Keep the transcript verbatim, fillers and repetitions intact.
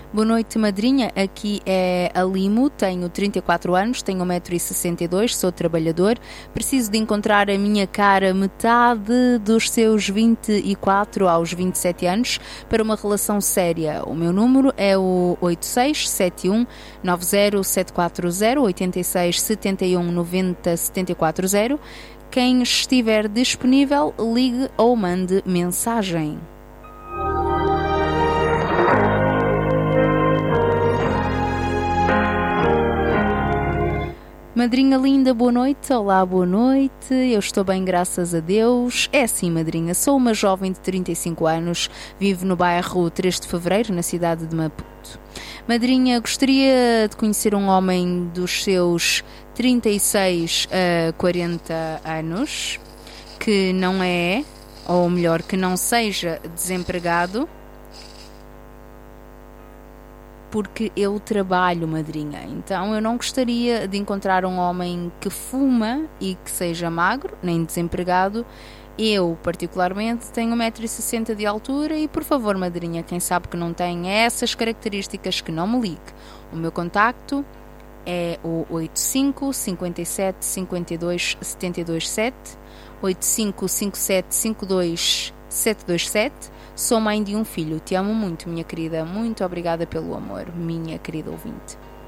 Boa noite, madrinha. Aqui é a Limo, tenho trinta e quatro anos, tenho um metro e sessenta e dois, sou trabalhador. Preciso de encontrar a minha cara metade dos seus vinte e quatro aos vinte e sete anos para uma relação séria. O meu número é o oito seis sete um nove zero sete quatro zero, oito seis sete um nove zero sete quatro zero. Quem estiver disponível, ligue ou mande mensagem. Madrinha linda, boa noite. Olá, boa noite. Eu estou bem, graças a Deus. É assim, madrinha, sou uma jovem de trinta e cinco anos, vivo no bairro três de Fevereiro, na cidade de Maputo. Madrinha, gostaria de conhecer um homem dos seus trinta e seis a quarenta anos, que não é, ou melhor, que não seja desempregado, porque eu trabalho, madrinha. Então eu não gostaria de encontrar um homem que fuma e que seja magro, nem desempregado. Eu, particularmente, tenho um metro e sessenta de altura e, por favor, madrinha, quem sabe que não tem essas características, que não me ligue. O meu contacto é o oito cinco cinco sete cinco dois sete dois sete, oito cinco cinco sete cinco dois sete dois sete. Sou mãe de um filho. Te amo muito, minha querida. Muito obrigada pelo amor, minha querida ouvinte.